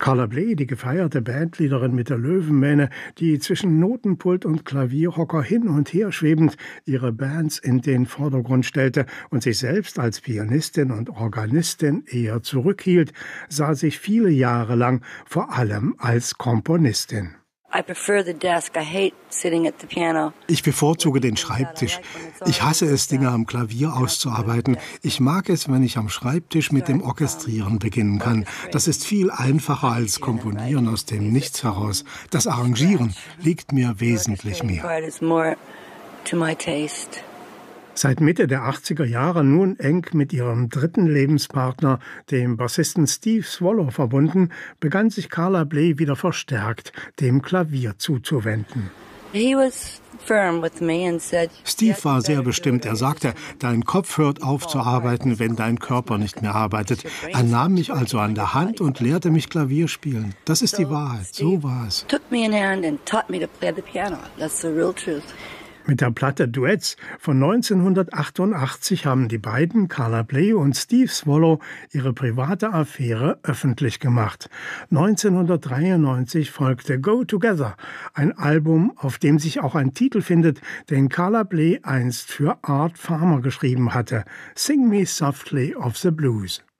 Carla Bley, die gefeierte Bandleaderin mit der Löwenmähne, die zwischen Notenpult und Klavierhocker hin und her schwebend ihre Bands in den Vordergrund stellte und sich selbst als Pianistin und Organistin eher zurückhielt, sah sich viele Jahre lang vor allem als Komponistin. Ich bevorzuge den Schreibtisch. Ich hasse es, Dinge am Klavier auszuarbeiten. Ich mag es, wenn ich am Schreibtisch mit dem Orchestrieren beginnen kann. Das ist viel einfacher als Komponieren aus dem Nichts heraus. Das Arrangieren liegt mir wesentlich mehr. Seit Mitte der 80er Jahre nun eng mit ihrem dritten Lebenspartner, dem Bassisten Steve Swallow, verbunden, begann sich Carla Bley wieder verstärkt dem Klavier zuzuwenden. Steve war sehr bestimmt. Er sagte, dein Kopf hört auf zu arbeiten, wenn dein Körper nicht mehr arbeitet. Er nahm mich also an der Hand und lehrte mich Klavier spielen. Das ist die Wahrheit. So war es. Mit der Platte Duets von 1988 haben die beiden, Carla Bley und Steve Swallow, ihre private Affäre öffentlich gemacht. 1993 folgte Go Together, ein Album, auf dem sich auch ein Titel findet, den Carla Bley einst für Art Farmer geschrieben hatte, Sing Me Softly of the Blues.